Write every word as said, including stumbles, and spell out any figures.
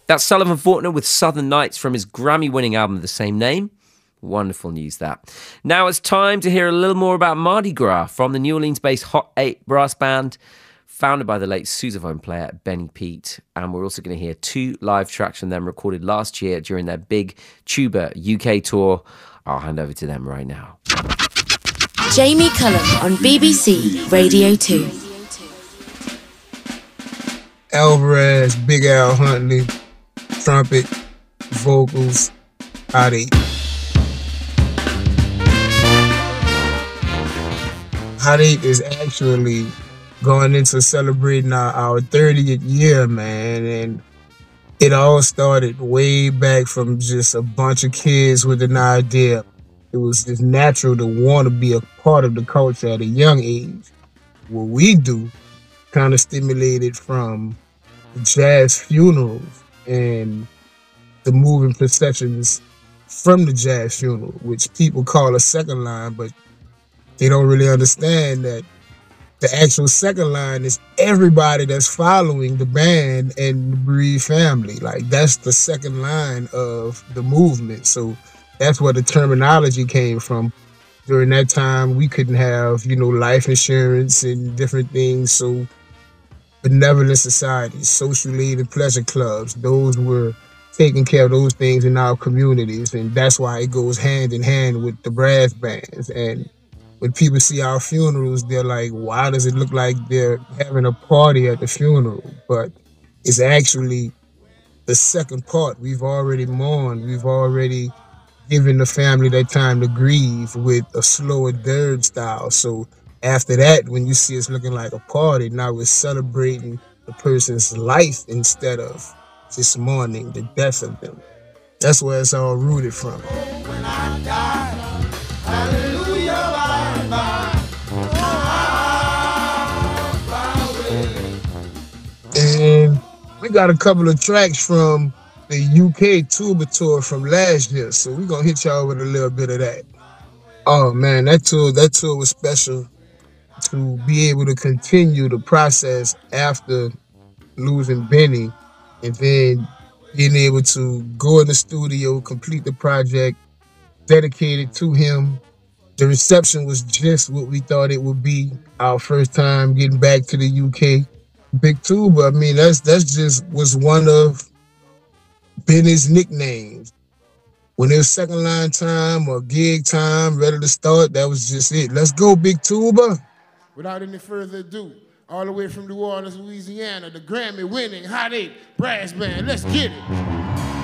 That's Sullivan Fortner with Southern Nights from his Grammy-winning album of the same name. Wonderful news, that. Now it's time to hear a little more about Mardi Gras from the New Orleans-based Hot eight brass band, founded by the late sousaphone player Benny Pete. And we're also going to hear two live tracks from them recorded last year during their big Tuba U K tour. I'll hand over to them right now. Jamie Cullum on B B C Radio two. Alvarez, Big Al Huntley, trumpet, vocals, Hot eight. Hot eight is actually going into celebrating our, our thirtieth year, man, and it all started way back from just a bunch of kids with an idea. It was just natural to want to be a part of the culture at a young age. What we do kind of stimulated from the jazz funerals and the moving processions from the jazz funeral, which people call a second line, but they don't really understand that the actual second line is everybody that's following the band and the bereaved family. Like, that's the second line of the movement. So that's where the terminology came from. During that time, we couldn't have, you know, life insurance and different things. So benevolent societies, social aid and pleasure clubs, those were taking care of those things in our communities. And that's why it goes hand in hand with the brass bands. And when people see our funerals, they're like, why does it look like they're having a party at the funeral? But it's actually the second part. We've already mourned. We've already given the family that time to grieve with a slower dirge style. So after that, when you see us looking like a party, now we're celebrating the person's life instead of just mourning the death of them. That's where it's all rooted from. When I die, hallelujah, bye, bye. And we got a couple of tracks from the U K Tuba tour from last year, so we're gonna hit y'all with a little bit of that. Oh man, that tour, that tour was special to be able to continue the process after losing Benny, and then being able to go in the studio, complete the project, dedicated to him. The reception was just what we thought it would be. Our first time getting back to the U K. Big Tuba, I mean, that's that's just was one of Benny's nicknames. When it was second line time or gig time, ready to start, that was just it. Let's go, Big Tuba. Without any further ado, all the way from New Orleans, Louisiana, the Grammy-winning Hot eight brass band. Let's get it.